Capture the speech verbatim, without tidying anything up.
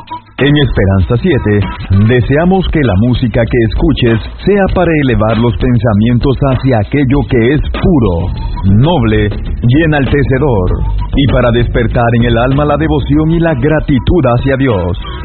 En Esperanza siete, deseamos que la música que escuches sea para elevar los pensamientos hacia aquello que es puro, noble y enaltecedor, y para despertar en el alma la devoción y la gratitud hacia Dios.